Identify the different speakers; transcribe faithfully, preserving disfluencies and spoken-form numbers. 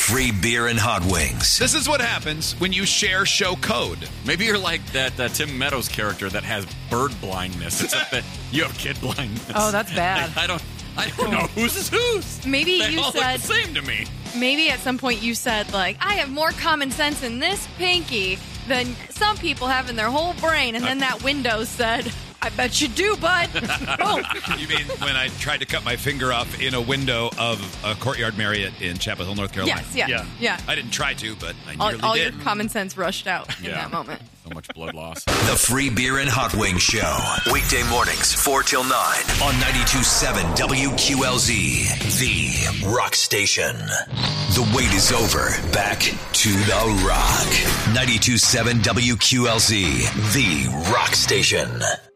Speaker 1: free beer and hot wings.
Speaker 2: This is what happens when you share show code.
Speaker 3: Maybe you're like that uh, Tim Meadows character that has bird blindness, except that you have kid blindness.
Speaker 4: Oh, that's bad.
Speaker 3: I, I don't I don't know whose is whose.
Speaker 4: Maybe
Speaker 3: they
Speaker 4: you
Speaker 3: all
Speaker 4: said
Speaker 3: look the same to me.
Speaker 4: Maybe at some point you said, like, I have more common sense in this pinky than some people have in their whole brain. And then that window said, I bet you do, bud. Boom.
Speaker 2: You mean when I tried to cut my finger off in a window of a Courtyard Marriott in Chapel Hill, North Carolina?
Speaker 4: Yes, yeah, yeah. yeah.
Speaker 2: I didn't try to, but I nearly
Speaker 4: all, all
Speaker 2: did.
Speaker 4: your common sense rushed out in
Speaker 3: Yeah.
Speaker 4: that moment.
Speaker 3: So much blood loss.
Speaker 1: The Free Beer and Hot Wings Show. Weekday mornings, four till nine on ninety-two point seven W Q L Z, the rock station. The wait is over. Back to the rock. ninety-two point seven W Q L Z, the rock station.